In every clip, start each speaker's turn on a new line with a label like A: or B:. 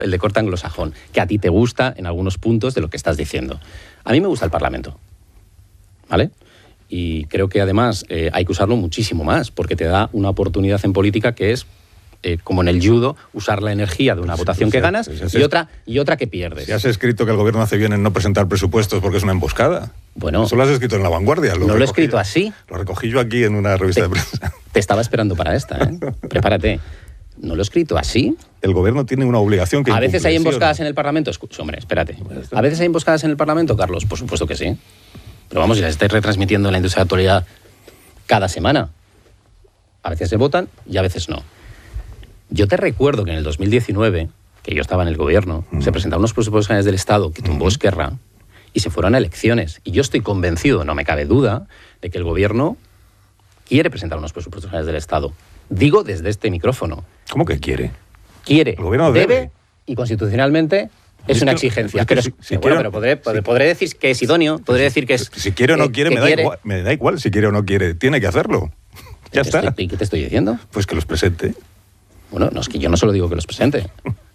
A: el de corte anglosajón, que a ti te gusta en algunos puntos de lo que estás diciendo. A mí me gusta el Parlamento, ¿vale? Y creo que además hay que usarlo muchísimo más, porque te da una oportunidad en política que es, como en el judo, usar la energía de una votación que ganas y otra que pierdes.
B: Si has escrito que el gobierno hace bien en no presentar presupuestos porque es una emboscada.
A: Bueno,
B: eso lo has escrito en La Vanguardia.
A: No lo he escrito así.
B: Lo recogí yo aquí en una revista de prensa.
A: Te estaba esperando para esta, ¿eh? Prepárate. No lo he escrito así.
B: El gobierno tiene una obligación que
A: ¿A veces hay emboscadas
B: ¿sí o no?
A: en el Parlamento? Hombre, espérate. ¿A veces hay emboscadas en el Parlamento, Carlos? Por supuesto que sí. Pero vamos, si las estáis retransmitiendo en la industria de la actualidad cada semana. A veces se votan y a veces no. Yo te recuerdo que en el 2019, que yo estaba en el gobierno, se presentaron unos presupuestos generales del Estado que tumbó Esquerra y se fueron a elecciones. Y yo estoy convencido, no me cabe duda, de que el gobierno quiere presentar unos presupuestos generales del Estado. Digo desde este micrófono.
B: ¿Cómo que quiere?
A: Quiere.
B: El gobierno
A: debe y constitucionalmente es una exigencia. Pero podré decir que es idóneo, podré decir que es...
B: Si quiere o no quiere, me da igual si quiere o no quiere. Tiene que hacerlo. Ya está.
A: ¿Y qué te estoy diciendo?
B: Pues que los presente.
A: Bueno, no, es que yo no solo digo que los presente.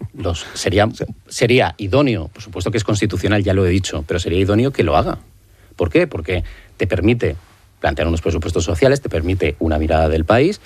A: Sería idóneo, por supuesto que es constitucional, ya lo he dicho, pero sería idóneo que lo haga. ¿Por qué? Porque te permite plantear unos presupuestos sociales, te permite una mirada del país.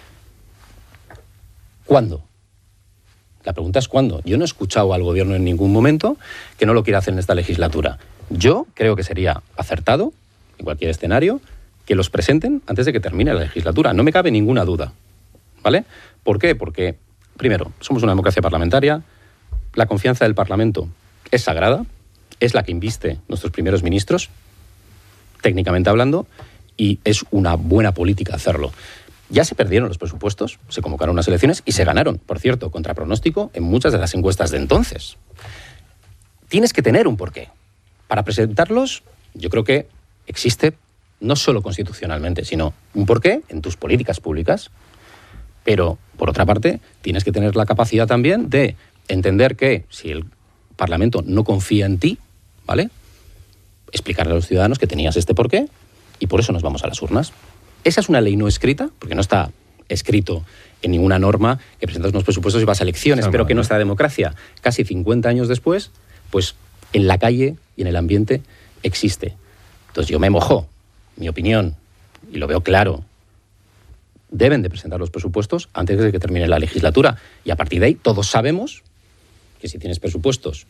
A: ¿Cuándo? La pregunta es ¿cuándo? Yo no he escuchado al gobierno en ningún momento que no lo quiera hacer en esta legislatura. Yo creo que sería acertado, en cualquier escenario, que los presenten antes de que termine la legislatura. No me cabe ninguna duda. ¿Vale? ¿Por qué? Porque, primero, somos una democracia parlamentaria, la confianza del Parlamento es sagrada, es la que inviste nuestros primeros ministros, técnicamente hablando, y es una buena política hacerlo. Ya se perdieron los presupuestos, se convocaron unas elecciones y se ganaron, por cierto, contra pronóstico en muchas de las encuestas de entonces. Tienes que tener un porqué. Para presentarlos, yo creo que existe, no solo constitucionalmente, sino un porqué en tus políticas públicas. Pero, por otra parte, tienes que tener la capacidad también de entender que si el Parlamento no confía en ti, ¿vale?, explicarle a los ciudadanos que tenías este porqué y por eso nos vamos a las urnas. Esa es una ley no escrita, porque no está escrito en ninguna norma que presentas unos presupuestos y vas a elecciones, pero que nuestra democracia, casi 50 años después, pues en la calle y en el ambiente existe. Entonces yo me mojo, mi opinión, y lo veo claro. Deben de presentar los presupuestos antes de que termine la legislatura. Y a partir de ahí todos sabemos que si tienes presupuestos,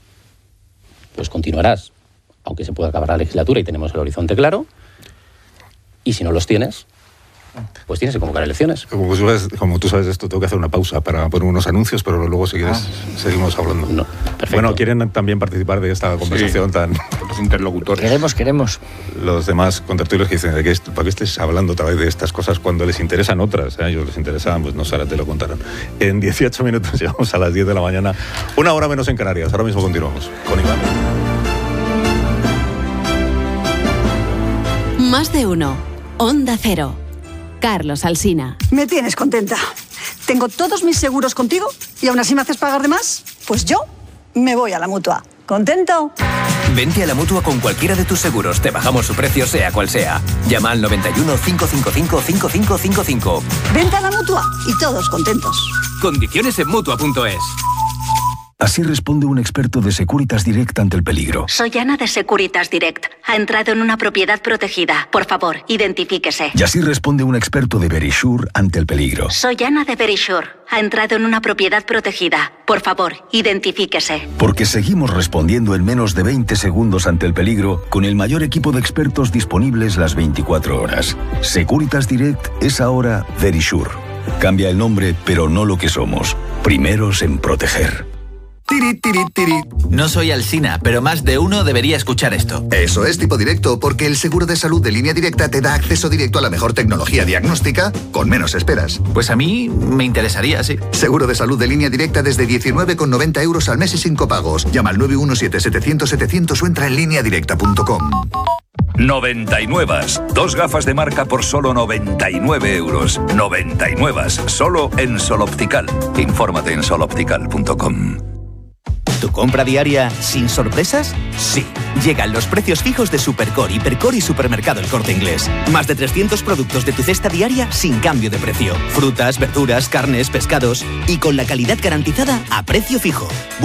A: pues continuarás, aunque se pueda acabar la legislatura y tenemos el horizonte claro. Y si no los tienes, pues tienes que convocar elecciones.
B: Como tú sabes esto, tengo que hacer una pausa para poner unos anuncios, pero luego si quieres seguimos hablando.
A: No, perfecto.
B: Bueno, quieren también participar de esta conversación tan...
C: Los interlocutores.
D: Queremos.
B: Los demás contertulios que dicen, ¿para qué estés hablando otra vez de estas cosas cuando les interesan otras? A ellos les interesaban, pues no sé, ahora te lo contarán. En 18 minutos llegamos a las 10 de la mañana, una hora menos en Canarias. Ahora mismo continuamos con Iván.
E: Más de uno. Onda Cero. Carlos Alsina.
F: Me tienes contenta. Tengo todos mis seguros contigo y aún así me haces pagar de más. Pues yo me voy a la Mutua. ¿Contento?
G: Vente a la Mutua con cualquiera de tus seguros. Te bajamos su precio sea cual sea. Llama al 91 555 5555.
F: Vente a la Mutua y todos contentos.
G: Condiciones en Mutua.es.
H: Así responde un experto de Securitas Direct ante el peligro.
I: Soy Ana de Securitas Direct. Ha entrado en una propiedad protegida. Por favor, identifíquese.
H: Y así responde un experto de Verisure ante el peligro.
I: Soy Ana de Verisure. Ha entrado en una propiedad protegida. Por favor, identifíquese.
H: Porque seguimos respondiendo en menos de 20 segundos ante el peligro con el mayor equipo de expertos disponibles las 24 horas. Securitas Direct es ahora Verisure. Cambia el nombre, pero no lo que somos. Primeros en proteger.
J: Tiri, tiri, tiri.
K: No soy Alsina, pero más de uno debería escuchar esto.
J: Eso es Tipo Directo, porque el seguro de salud de Línea Directa te da acceso directo a la mejor tecnología diagnóstica con menos esperas.
K: Pues a mí me interesaría, sí.
J: Seguro de salud de Línea Directa desde 19,90 € al mes y sin copagos. Llama al 917-700-700 o entra en lineadirecta.com.
L: 99. Dos gafas de marca por solo 99 euros. 99. Solo en Sol Optical. Infórmate en soloptical.com.
G: ¿Tu compra diaria sin sorpresas? Sí. Llegan los precios fijos de Supercore, Hipercore y Supermercado El Corte Inglés. Más de 300 productos de tu cesta diaria sin cambio de precio. Frutas, verduras, carnes, pescados y con la calidad garantizada a precio fijo.